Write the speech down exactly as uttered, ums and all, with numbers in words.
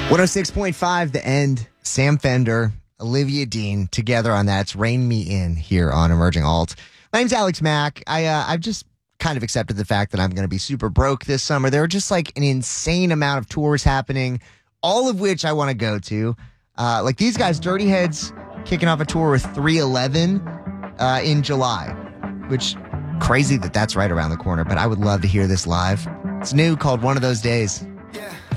one oh six point five, The End, Sam Fender, Olivia Dean, together on that. It's Rain Me In here on Emerging Alt. My name's Alex Mack. I, uh, I've just kind of accepted the fact that I'm going to be super broke this summer. There are just like an insane amount of tours happening, all of which I want to go to. Uh, like these guys, Dirty Heads, kicking off a tour with three eleven uh, in July, which crazy that that's right around the corner, but I would love to hear this live. It's new, called One of Those Days. Yeah.